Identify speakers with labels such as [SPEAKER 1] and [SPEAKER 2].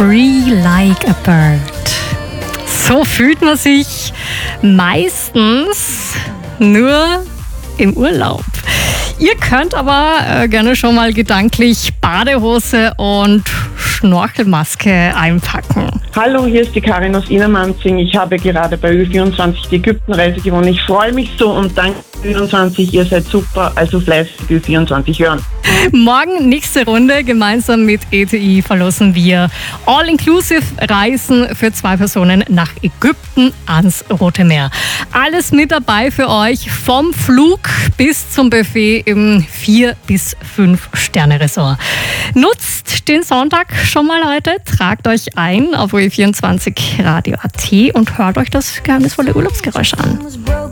[SPEAKER 1] Free like a bird. So fühlt man sich meistens nur im Urlaub. Ihr könnt aber gerne schon mal gedanklich Badehose und Schnorchelmaske einpacken.
[SPEAKER 2] Hallo, hier ist die Karin aus Innermanzing. Ich habe gerade bei Ö24 die Ägyptenreise gewonnen. Ich freue mich so und danke Ö24, ihr seid super, also fleißig Ö24 hören.
[SPEAKER 1] Morgen nächste Runde. Gemeinsam mit ETI verlosen wir All-Inclusive-Reisen für 2 Personen nach Ägypten ans Rote Meer. Alles mit dabei für euch, vom Flug bis zum Buffet im 4- bis 5-Sterne-Resort. Nutzt den Sonntag schon mal heute, tragt euch ein auf Ö24 Radio.at und hört euch das geheimnisvolle Urlaubsgeräusch an.